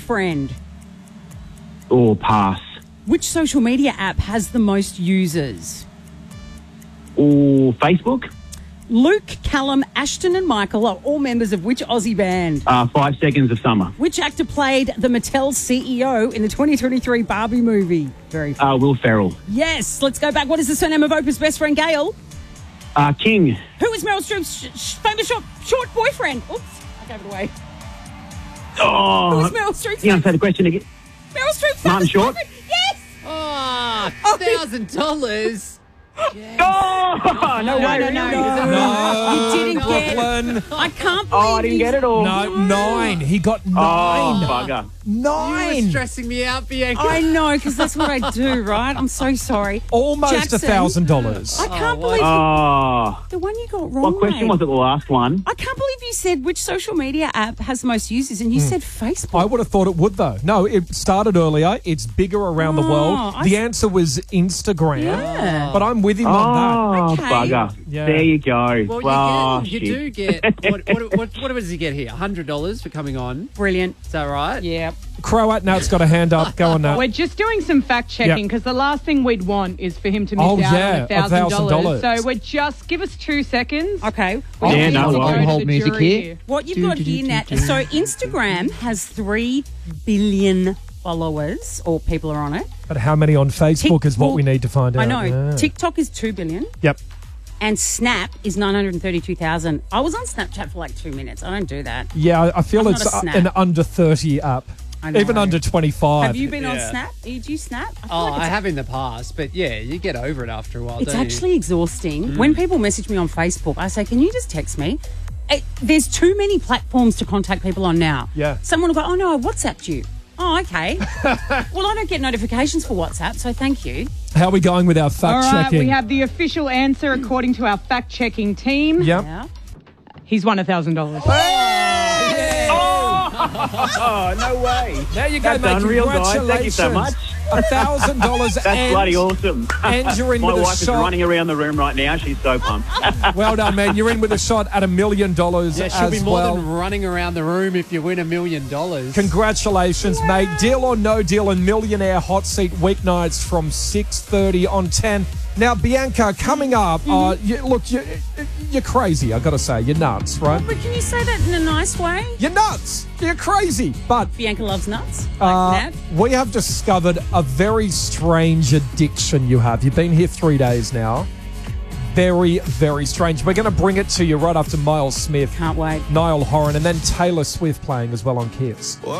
boyfriend? Oh, pass. Which social media app has the most users? Oh, Facebook. Luke, Callum, Ashton and Michael are all members of which Aussie band? 5 Seconds of Summer. Which actor played the Mattel CEO in the 2023 Barbie movie? Very fun. Will Ferrell. Yes, let's go back. What is the surname of Oprah's best friend, Gail? King. Who is Meryl Streep's famous short boyfriend? Oops, I gave it away. Oh. Who is Meryl Streep's You answer the question again. Meryl Streep's Martin famous Short? boyfriend? Yes! Oh, $1,000. Yes. Oh, no way. You didn't Brooklyn. get it. I can't believe I didn't get it all. No, 9. He got 9. Oh, bugger. You 9. were stressing me out, Bianca. I know, because that's what I do, right? I'm so sorry. Almost Jackson, $1,000. I can't believe the one you got wrong. What question was it, the last one? I can't believe you said which social media app has the most users, and you said Facebook. I would have thought it would, though. No, it started earlier. It's bigger around the world. The answer was Instagram. Yeah. But I'm with him on Oh, Okay. bugger. Yeah. There you go. Well, you shit. do get, what does he get here? $100 for coming on. Brilliant. Is that right? Yeah. that. Croat, Nat's got a hand up. Go on, Nat. We're just doing some fact checking Yep. because the last thing we'd want is for him to miss Oh, out yeah, on $1,000. $1,000. So we're just give us 2 seconds. Okay. We Yeah, need no to go worries. to Hold the music jury here. What you've got here, Nat, so Instagram has 3 billion followers, or people are on it. But how many on Facebook is what we need to find out. I know. Yeah. TikTok is 2 billion. Yep. And Snap is 932,000. I was on Snapchat for like 2 minutes. I don't do that. Yeah, I feel I'm it's not a Snap. an under 30 app. I know. Even under 25. Have you been on Snap? Do you Snap? I feel Oh, like I it's- have in the past, but yeah, you get over it after a while, It's don't actually exhausting. When people message me on Facebook, I say, can you just text me? There's too many platforms to contact people on now. Yeah. Someone will go, oh, no, I WhatsApped you. Oh, okay. Well, I don't get notifications for WhatsApp, so thank you. How are we going with our All fact right, checking? we have the official answer according to our fact checking team. Yep. Yeah. He's won $1,000. Oh, no way. There you go, That's mate. unreal, guys. Congratulations. Thank you so much. $1,000. That's bloody awesome. And you're in My with a wife is shot. running around the room right now. She's so pumped. Well done, man. You're in with a shot at $1 million Yeah, she'll be as more well. than running around the room if you win $1 million. Congratulations, mate. Deal or no deal in Millionaire Hot Seat weeknights from 6:30 on 10. Now, Bianca, coming up, you're crazy, I got to say. You're nuts, right? But can you say that in a nice way? You're nuts. You're crazy. But Bianca loves nuts. Like that. we have discovered a very strange addiction you have. You've been here 3 days now. Very, very strange. We're going to bring it to you right after Miles Smith, Can't wait. Niall Horan, and then Taylor Swift playing as well on Kiss.